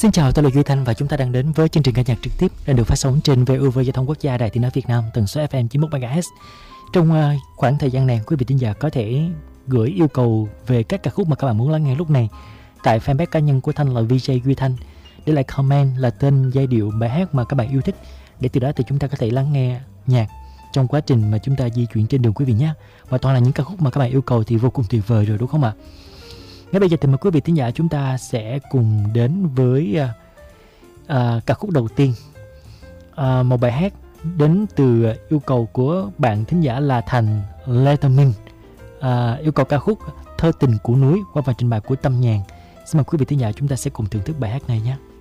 Xin chào, tôi là Duy Thanh và chúng ta đang đến với chương trình ca nhạc trực tiếp đang được phát sóng trên VOV Giao thông Quốc gia Đài Tiếng nói Việt Nam, tần số FM 91 MHz. Trong khoảng thời gian này, quý vị thính giả có thể gửi yêu cầu về các ca khúc mà các bạn muốn lắng nghe lúc này tại fanpage cá nhân của Thanh là VJ Duy Thanh, để lại comment là tên, giai điệu, bài hát mà các bạn yêu thích, để từ đó thì chúng ta có thể lắng nghe nhạc trong quá trình mà chúng ta di chuyển trên đường quý vị nhé. Và toàn là những ca khúc mà các bạn yêu cầu thì vô cùng tuyệt vời rồi đúng không ạ? Ngay bây giờ thì mời quý vị thính giả chúng ta sẽ cùng đến với ca khúc đầu tiên, một bài hát đến từ yêu cầu của bạn thính giả là Thành Letterman, yêu cầu ca khúc Thơ Tình Của Núi qua phần trình bày của Tâm Nhàn. Xin mời quý vị thính giả chúng ta sẽ cùng thưởng thức bài hát này nhé.